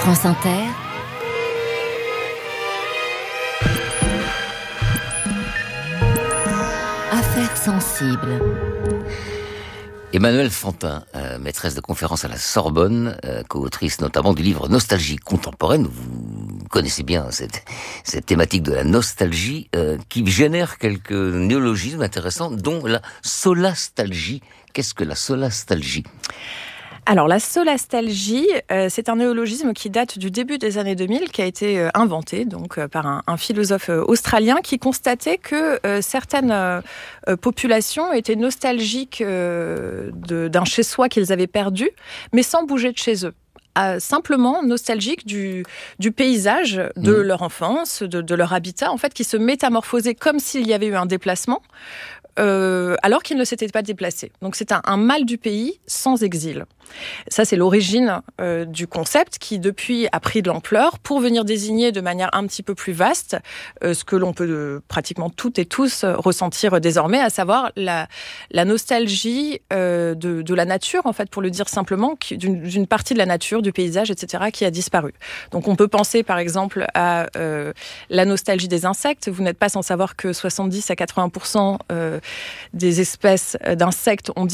France Inter, Affaires sensibles. Emmanuelle Fantin, maîtresse de conférences à la Sorbonne, co-autrice notamment du livre Nostalgie contemporaine. Vous connaissez bien cette thématique de la nostalgie qui génère quelques néologismes intéressants, dont la solastalgie. Qu'est-ce que la solastalgie ? Alors, la solastalgie, c'est un néologisme qui date du début des années 2000, qui a été inventé donc par un philosophe australien qui constatait que certaines populations étaient nostalgiques d'un chez-soi qu'ils avaient perdu, mais sans bouger de chez eux. Simplement nostalgiques du paysage de leur enfance, de leur habitat, en fait, qui se métamorphosait comme s'il y avait eu un déplacement, alors qu'ils ne s'étaient pas déplacés. Donc c'est un mal du pays sans exil. Ça, c'est l'origine du concept qui, depuis, a pris de l'ampleur pour venir désigner de manière un petit peu plus vaste ce que l'on peut pratiquement toutes et tous ressentir désormais, à savoir la nostalgie de la nature, en fait, pour le dire simplement, d'une partie de la nature, du paysage, etc., qui a disparu. Donc on peut penser, par exemple, à la nostalgie des insectes. Vous n'êtes pas sans savoir que 70 à 80% des espèces d'insectes ont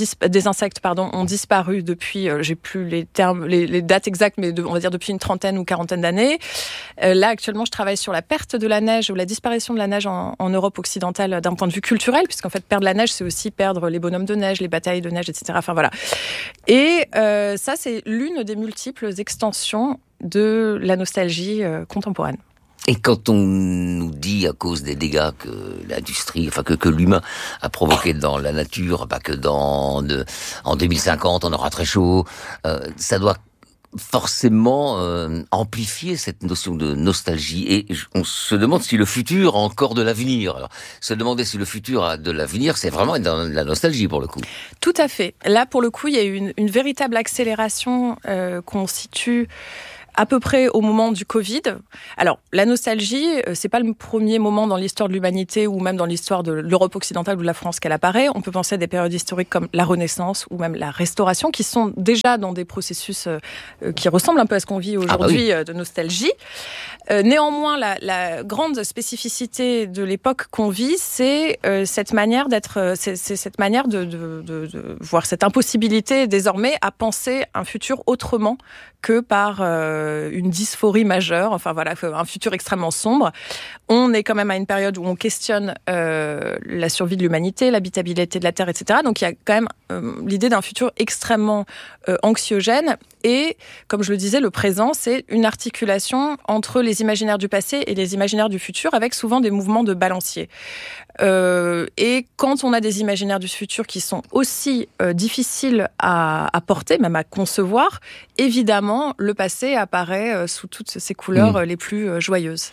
disparu depuis, j'ai plus les termes, les dates exactes, mais on va dire depuis une trentaine ou quarantaine d'années. Là, actuellement, je travaille sur la perte de la neige ou la disparition de la neige en Europe occidentale d'un point de vue culturel, puisqu'en fait, perdre la neige, c'est aussi perdre les bonhommes de neige, les batailles de neige, etc. Enfin, voilà. Et ça, c'est l'une des multiples extensions de la nostalgie contemporaine. Et quand on nous dit, à cause des dégâts que l'industrie, que l'humain a provoqué dans la nature, en 2050 on aura très chaud, ça doit forcément amplifier cette notion de nostalgie. Et on se demande si le futur a encore de l'avenir. Alors, se demander si le futur a de l'avenir, c'est vraiment dans la nostalgie pour le coup. Tout à fait. Là, pour le coup, il y a eu une véritable accélération qu'on situe à peu près au moment du Covid. Alors, la nostalgie, c'est pas le premier moment dans l'histoire de l'humanité ou même dans l'histoire de l'Europe occidentale ou de la France qu'elle apparaît. On peut penser à des périodes historiques comme la Renaissance ou même la Restauration, qui sont déjà dans des processus qui ressemblent un peu à ce qu'on vit aujourd'hui de nostalgie. Néanmoins, la grande spécificité de l'époque qu'on vit, c'est cette manière d'être, c'est cette manière de voir cette impossibilité désormais à penser un futur autrement que par une dysphorie majeure, enfin voilà, un futur extrêmement sombre. On est quand même à une période où on questionne la survie de l'humanité, l'habitabilité de la Terre, etc. Donc il y a quand même l'idée d'un futur extrêmement anxiogène. Et, comme je le disais, le présent, c'est une articulation entre les imaginaires du passé et les imaginaires du futur, avec souvent des mouvements de balancier. Et quand on a des imaginaires du futur qui sont aussi difficiles à porter, même à concevoir, évidemment, le passé apparaît sous toutes ses couleurs les plus joyeuses.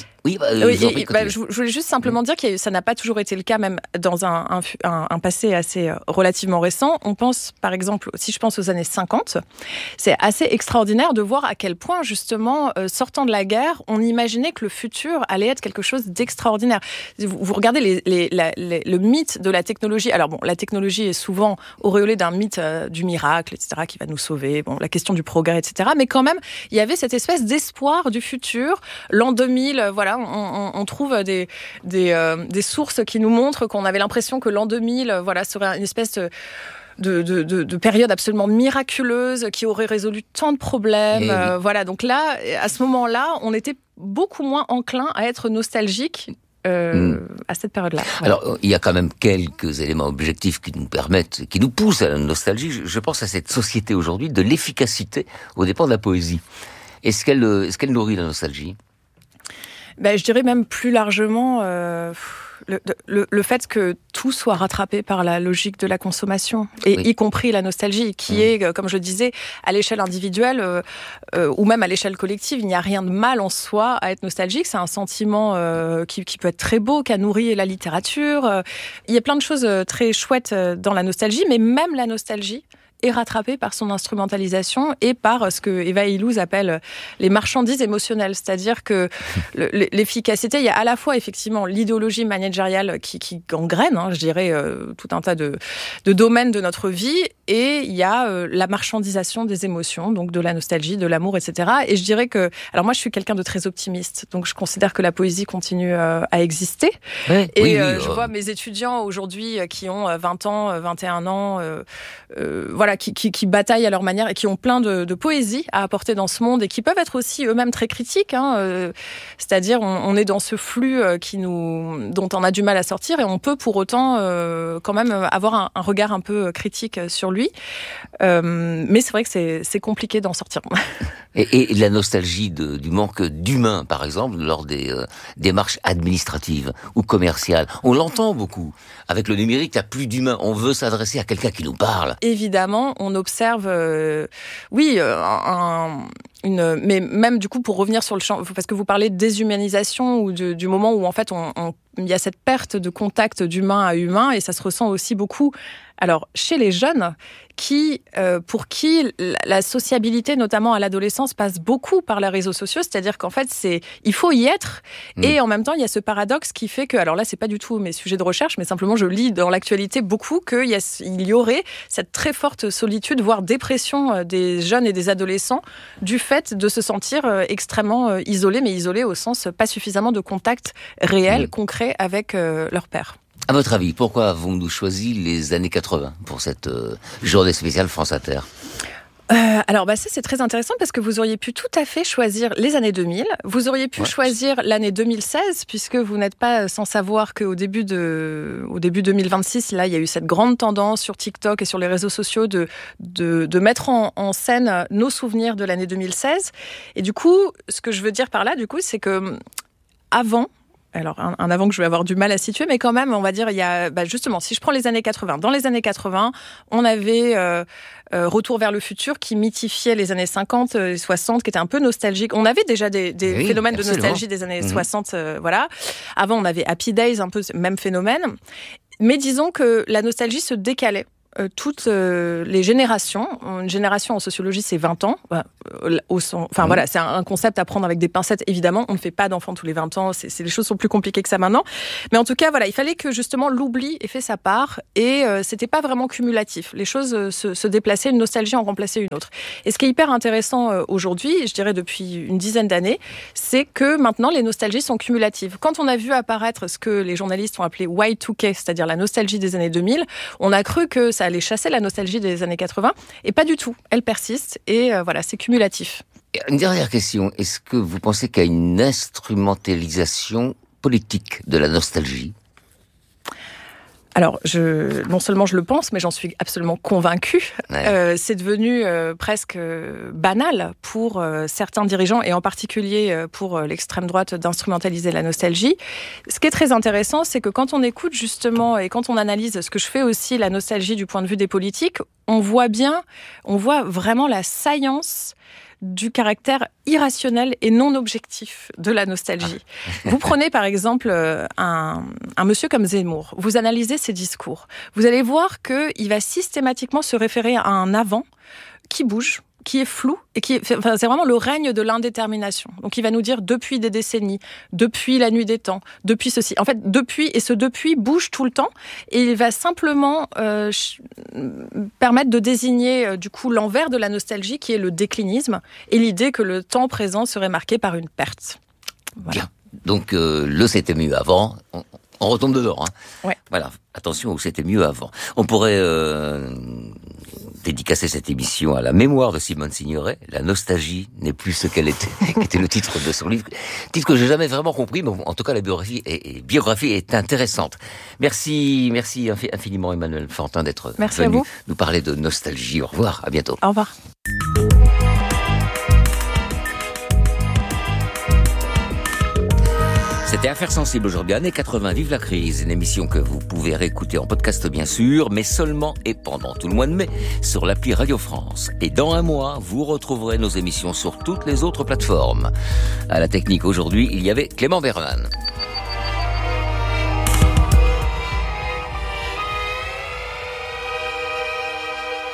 Je voulais juste simplement dire que ça n'a pas toujours été le cas, même dans un passé assez relativement récent. On pense, par exemple, si je pense aux années 50, c'est assez extraordinaire de voir à quel point, justement, sortant de la guerre, on imaginait que le futur allait être quelque chose d'extraordinaire. Vous regardez le mythe de la technologie. Alors bon, la technologie est souvent auréolée d'un mythe du miracle, etc., qui va nous sauver, bon, la question du progrès, etc. Mais quand même, il y avait cette espèce d'espoir du futur. L'an 2000, voilà, on trouve des sources qui nous montrent qu'on avait l'impression que l'an 2000, voilà, serait une espèce de période absolument miraculeuse qui aurait résolu tant de problèmes. Voilà, donc là, à ce moment-là, on était beaucoup moins enclin à être nostalgique à cette période-là. Voilà. Alors, il y a quand même quelques éléments objectifs qui nous poussent à la nostalgie. Je pense à cette société aujourd'hui de l'efficacité aux dépens de la poésie. Est-ce qu'elle nourrit la nostalgie ? Je dirais même plus largement le fait que tout soit rattrapé par la logique de la consommation, et y compris la nostalgie, qui est, comme je le disais, à l'échelle individuelle ou même à l'échelle collective. Il n'y a rien de mal en soi à être nostalgique. C'est un sentiment qui peut être très beau, qui a nourri la littérature. Il y a plein de choses très chouettes dans la nostalgie, mais même la nostalgie est rattrapé par son instrumentalisation et par ce que Eva Illouz appelle les marchandises émotionnelles. C'est-à-dire que l'efficacité, il y a à la fois effectivement l'idéologie managériale qui gangrène, je dirais, tout un tas de domaines de notre vie, et il y a la marchandisation des émotions, donc de la nostalgie, de l'amour, etc. Et je dirais que, alors moi je suis quelqu'un de très optimiste, donc je considère que la poésie continue à exister. Ouais, et je vois mes étudiants aujourd'hui qui ont 20 ans, 21 ans, voilà, qui bataillent à leur manière et qui ont plein de poésie à apporter dans ce monde et qui peuvent être aussi eux-mêmes très critiques. C'est-à-dire, on est dans ce flux dont on a du mal à sortir, et on peut pour autant quand même avoir un regard un peu critique sur lui. Mais c'est vrai que c'est compliqué d'en sortir. Et la nostalgie du manque d'humain, par exemple, lors des démarches administratives ou commerciales. On l'entend beaucoup. Avec le numérique, il n'y a plus d'humain. On veut s'adresser à quelqu'un qui nous parle. Évidemment, on observe, mais même du coup, pour revenir sur le champ, parce que vous parlez de déshumanisation ou du moment où en fait il y a cette perte de contact d'humain à humain, et ça se ressent aussi beaucoup. Alors, chez les jeunes, pour qui la sociabilité, notamment à l'adolescence, passe beaucoup par les réseaux sociaux, c'est-à-dire qu'en fait, il faut y être, et en même temps, il y a ce paradoxe qui fait que, alors là, c'est pas du tout mes sujets de recherche, mais simplement, je lis dans l'actualité beaucoup qu'il y aurait cette très forte solitude, voire dépression des jeunes et des adolescents, du fait de se sentir extrêmement isolés, mais isolés au sens pas suffisamment de contact réel, concret avec leur père. À votre avis, pourquoi avons-nous choisi les années 80 pour cette journée spéciale France Inter ? Alors ça c'est très intéressant parce que vous auriez pu tout à fait choisir les années 2000, vous auriez pu choisir l'année 2016, puisque vous n'êtes pas sans savoir qu'au début 2026, là il y a eu cette grande tendance sur TikTok et sur les réseaux sociaux de mettre en scène nos souvenirs de l'année 2016. Et du coup, ce que je veux dire par là, du coup, c'est que avant, alors un avant que je vais avoir du mal à situer, mais quand même, on va dire, il y a justement, si je prends les années 80, dans les années 80, on avait Retour vers le futur qui mythifiait les années 50 et 60, qui était un peu nostalgique. On avait déjà des phénomènes de nostalgie des années 60, voilà. Avant, on avait Happy Days, un peu même phénomène. Mais disons que la nostalgie se décalait. Toutes les générations. Une génération en sociologie, c'est 20 ans. Voilà, c'est un concept à prendre avec des pincettes, évidemment. On ne fait pas d'enfants tous les 20 ans. Les choses sont plus compliquées que ça maintenant. Mais en tout cas, voilà, il fallait que justement l'oubli ait fait sa part, et c'était pas vraiment cumulatif. Les choses se déplaçaient, une nostalgie en remplaçait une autre. Et ce qui est hyper intéressant aujourd'hui, je dirais depuis une dizaine d'années, c'est que maintenant les nostalgies sont cumulatives. Quand on a vu apparaître ce que les journalistes ont appelé Y2K, c'est-à-dire la nostalgie des années 2000, on a cru que ça allait chasser la nostalgie des années 80, et pas du tout. Elle persiste, et voilà, c'est cumulatif. Une dernière question. Est-ce que vous pensez qu'il y a une instrumentalisation politique de la nostalgie ? Alors, non seulement je le pense, mais j'en suis absolument convaincue. Ouais. C'est devenu presque banal pour certains dirigeants, et en particulier pour l'extrême droite, d'instrumentaliser la nostalgie. Ce qui est très intéressant, c'est que quand on écoute justement, et quand on analyse ce que je fais aussi, la nostalgie du point de vue des politiques, on voit vraiment la saillance du caractère irrationnel et non objectif de la nostalgie. Vous prenez par exemple un monsieur comme Zemmour, vous analysez ses discours, vous allez voir qu'il va systématiquement se référer à un avant qui bouge, qui est flou, et c'est vraiment le règne de l'indétermination. Donc il va nous dire depuis des décennies, depuis la nuit des temps, depuis ceci. En fait, depuis bouge tout le temps, et il va simplement permettre de désigner du coup l'envers de la nostalgie, qui est le déclinisme, et l'idée que le temps présent serait marqué par une perte. Voilà. Bien. Donc le c'était mieux avant. On retombe dedans. Ouais. Voilà. Attention au c'était mieux avant. On pourrait dédicacer cette émission à la mémoire de Simone Signoret. La nostalgie n'est plus ce qu'elle était, qui était le titre de son livre. Titre que j'ai jamais vraiment compris, mais en tout cas la biographie est intéressante. Merci infiniment Emmanuelle Fantin d'être venue nous parler de nostalgie. Au revoir, à bientôt. Au revoir. C'était Affaires sensibles aujourd'hui, années 80, vive la crise, une émission que vous pouvez réécouter en podcast bien sûr, mais seulement et pendant tout le mois de mai sur l'appli Radio France. Et dans un mois, vous retrouverez nos émissions sur toutes les autres plateformes. À la technique aujourd'hui, il y avait Clément Berman.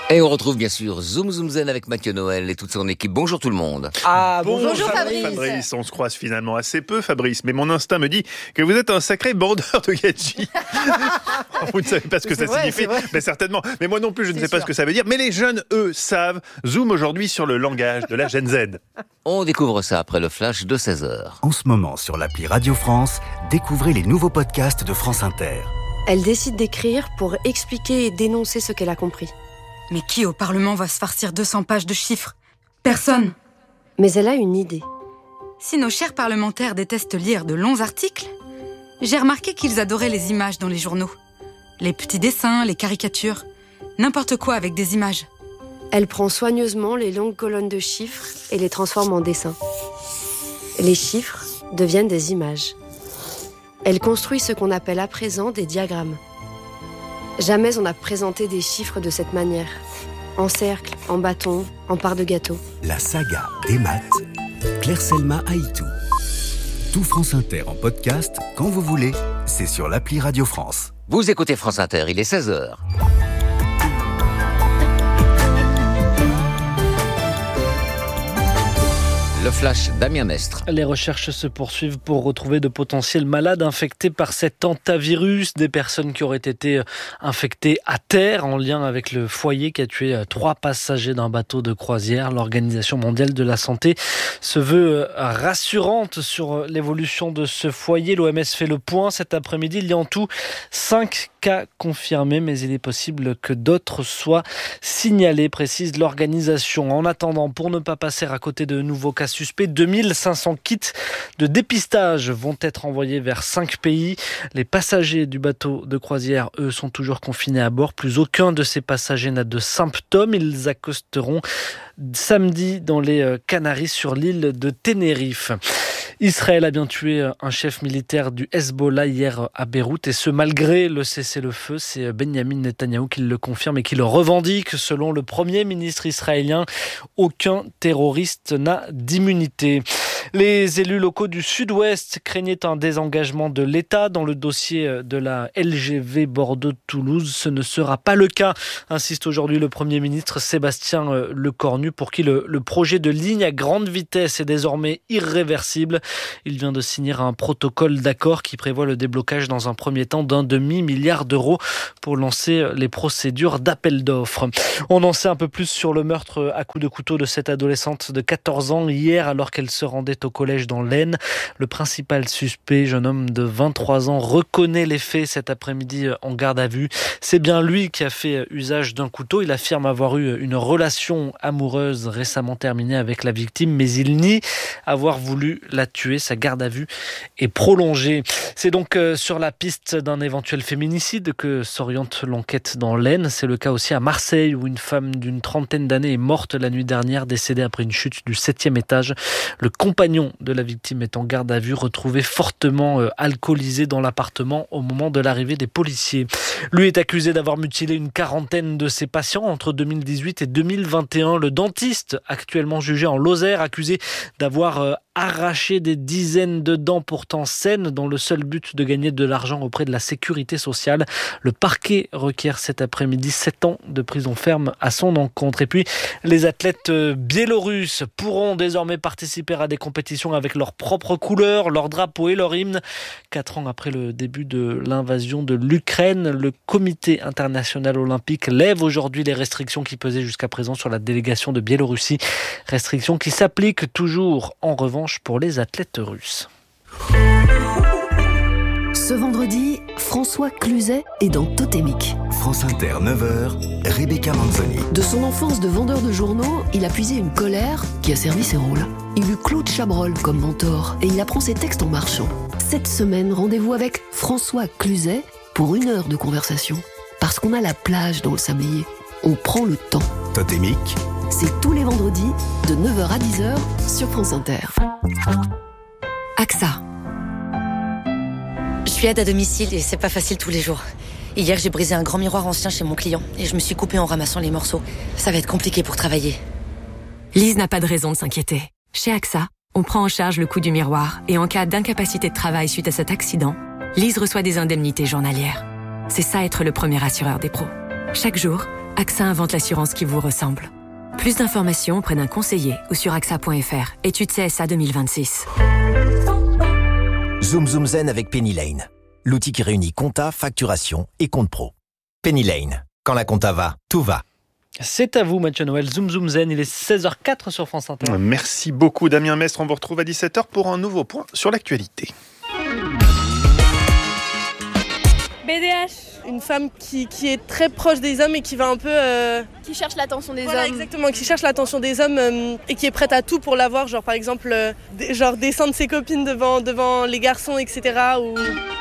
Et on retrouve bien sûr Zoom Zoom Zen avec Mathieu Noël et toute son équipe. Bonjour tout le monde. Bonjour Fabrice. On se croise finalement assez peu, Fabrice, mais mon instinct me dit que vous êtes un sacré bandeur de gadgets. Vous ne savez pas ce que ça signifie, mais certainement. Mais moi non plus, je ne sais pas ce que ça veut dire. Mais les jeunes, eux, savent. Zoom aujourd'hui sur le langage de la Gen Z. On découvre ça après le flash de 16h. En ce moment, sur l'appli Radio France, découvrez les nouveaux podcasts de France Inter. Elle décide d'écrire pour expliquer et dénoncer ce qu'elle a compris. Mais qui au Parlement va se farcir 200 pages de chiffres ? Personne. Mais elle a une idée. Si nos chers parlementaires détestent lire de longs articles, j'ai remarqué qu'ils adoraient les images dans les journaux. Les petits dessins, les caricatures, n'importe quoi avec des images. Elle prend soigneusement les longues colonnes de chiffres et les transforme en dessins. Les chiffres deviennent des images. Elle construit ce qu'on appelle à présent des diagrammes. Jamais on n'a présenté des chiffres de cette manière. En cercle, en bâton, en part de gâteau. La saga des maths, Claire Selma Haïtou. Tout France Inter en podcast, quand vous voulez, c'est sur l'appli Radio France. Vous écoutez France Inter, il est 16h. Le flash Damien Mestre. Les recherches se poursuivent pour retrouver de potentiels malades infectés par cet hantavirus, des personnes qui auraient été infectées à terre en lien avec le foyer qui a tué 3 passagers d'un bateau de croisière. L'Organisation mondiale de la santé se veut rassurante sur l'évolution de ce foyer. L'OMS fait le point cet après-midi. Il y a en tout 5 cas confirmés, mais il est possible que d'autres soient signalés, précise l'organisation. En attendant, pour ne pas passer à côté de nouveaux cas suspects, 2500 kits de dépistage vont être envoyés vers 5 pays. Les passagers du bateau de croisière, eux, sont toujours confinés à bord. Plus aucun de ces passagers n'a de symptômes. Ils accosteront samedi dans les Canaries sur l'île de Tenerife. Israël a bien tué un chef militaire du Hezbollah hier à Beyrouth, et ce malgré le cessez-le-feu. C'est Benyamin Netanyahou qui le confirme et qui le revendique. Selon le Premier ministre israélien, aucun terroriste n'a d'immunité. Les élus locaux du Sud-Ouest craignaient un désengagement de l'État dans le dossier de la LGV Bordeaux-Toulouse. Ce ne sera pas le cas, insiste aujourd'hui le Premier ministre Sébastien Lecornu, pour qui le projet de ligne à grande vitesse est désormais irréversible. Il vient de signer un protocole d'accord qui prévoit le déblocage dans un premier temps d'1 demi-milliard d'euros pour lancer les procédures d'appel d'offres. On en sait un peu plus sur le meurtre à coups de couteau de cette adolescente de 14 ans hier alors qu'elle se rendait au collège dans l'Aisne. Le principal suspect, jeune homme de 23 ans, reconnaît les faits cet après-midi en garde à vue. C'est bien lui qui a fait usage d'un couteau. Il affirme avoir eu une relation amoureuse récemment terminée avec la victime, mais il nie avoir voulu la tuer. Sa garde à vue est prolongée. C'est donc sur la piste d'un éventuel féminicide que s'oriente l'enquête dans l'Aisne. C'est le cas aussi à Marseille où une femme d'une 30aine d'années est morte la nuit dernière, décédée après une chute du 7e étage. Le compagnon de la victime est en garde à vue, retrouvé fortement alcoolisé dans l'appartement au moment de l'arrivée des policiers. Lui est accusé d'avoir mutilé une 40aine de ses patients entre 2018 et 2021. Le dentiste, actuellement jugé en Lozère, accusé d'avoir arraché des dizaines de dents pourtant saines dans le seul but de gagner de l'argent auprès de la sécurité sociale. Le parquet requiert cet après-midi 7 ans de prison ferme à son encontre. Et puis, les athlètes biélorusses pourront désormais participer à des compétitions avec leurs propres couleurs, leur drapeau et leur hymne. 4 ans après le début de l'invasion de l'Ukraine, le Comité international olympique lève aujourd'hui les restrictions qui pesaient jusqu'à présent sur la délégation de Biélorussie. Restrictions qui s'appliquent toujours en revanche pour les athlètes russes. Ce vendredi, François Cluzet est dans Totémique. France Inter, 9h, Rebecca Manzoni. De son enfance de vendeur de journaux, il a puisé une colère qui a servi ses rôles. Il eut Claude Chabrol comme mentor et il apprend ses textes en marchant. Cette semaine, rendez-vous avec François Cluzet pour 1 heure de conversation. Parce qu'on a la plage dans le sablier. On prend le temps. Totémique. C'est tous les vendredis de 9h à 10h sur France Inter. AXA. Je suis aide à domicile et c'est pas facile tous les jours. Hier, j'ai brisé un grand miroir ancien chez mon client et je me suis coupée en ramassant les morceaux. Ça va être compliqué pour travailler. Lise n'a pas de raison de s'inquiéter. Chez AXA, on prend en charge le coût du miroir et en cas d'incapacité de travail suite à cet accident, Lise reçoit des indemnités journalières. C'est ça être le premier assureur des pros. Chaque jour, AXA invente l'assurance qui vous ressemble. Plus d'informations auprès d'un conseiller ou sur axa.fr. Étude CSA 2026. Zoom Zoom Zen avec Penny Lane. L'outil qui réunit compta, facturation et compte pro. Penny Lane. Quand la compta va, tout va. C'est à vous, Mathieu Noël. Zoom Zoom Zen, il est 16h04 sur France Inter. Merci beaucoup, Damien Mestre. On vous retrouve à 17h pour un nouveau point sur l'actualité. BDH, une femme qui est très proche des hommes et qui va un peu... Qui cherche l'attention des hommes. Exactement, qui cherche l'attention des hommes et qui est prête à tout pour l'avoir. Genre par exemple, descendre ses copines devant les garçons, etc. Ou...